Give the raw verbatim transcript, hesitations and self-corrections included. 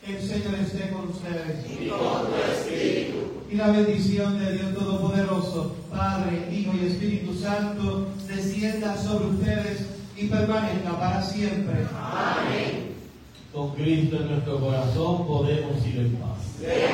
El Señor esté con ustedes. Y con tu espíritu. Y la bendición de Dios Todopoderoso, Padre, Hijo y Espíritu Santo, descienda sobre ustedes y permanezca para siempre. Amén. Con Cristo en nuestro corazón podemos ir en paz.